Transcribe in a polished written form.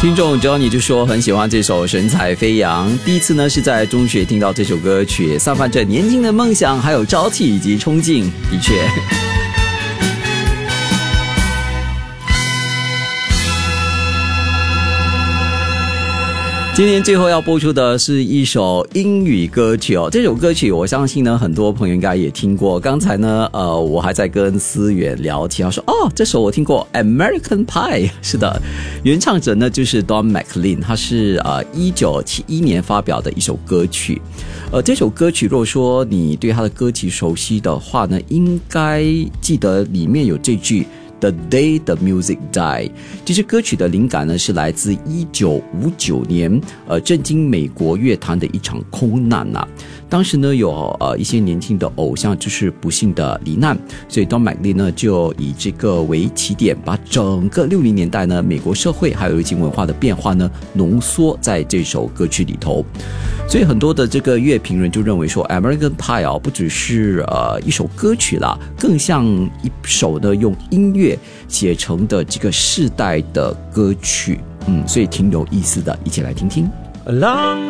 听众 Johnny 就说很喜欢这首《神采飞扬》，第一次呢是在中学听到这首歌曲，散发着年轻的梦想，还有朝气以及冲劲，的确。今天最后要播出的是一首英语歌曲哦，这首歌曲我相信呢很多朋友应该也听过。刚才呢我还在跟思远聊天，他说这首我听过 American Pie， 是的，原唱者呢就是 Don McLean， 他是1971年发表的一首歌曲。这首歌曲如果说你对他的歌曲熟悉的话呢，应该记得里面有这句The day the music died。 其实歌曲的灵感呢是来自1959年震惊美国乐坛的一场空难啊。当时呢有一些年轻的偶像就是不幸的罹难，所以 Don McLean 呢就以这个为起点，把整个60年代呢美国社会还有流行文化的变化呢浓缩在这首歌曲里头。所以很多的这个乐评人就认为说 American Pie 不只是一首歌曲啦，更像一首呢用音乐写成的这个世代的歌曲，所以挺有意思的，一起来听听。 Along